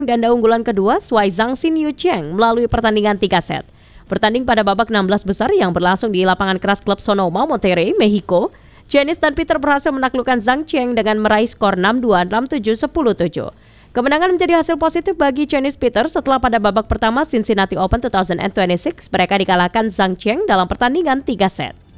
Ganda unggulan kedua, Shuai Zhangxin Yu Cheng melalui pertandingan 3 set. Bertanding pada babak 16 besar yang berlangsung di lapangan keras klub Sonoma, Monterrey, Meksiko, Janice dan Peter berhasil menaklukkan Zhang Cheng dengan meraih skor 6-2, 6-7, 10-7. Kemenangan menjadi hasil positif bagi Janice Peter setelah pada babak pertama Cincinnati Open 2026 mereka dikalahkan Zhang Cheng dalam pertandingan 3 set.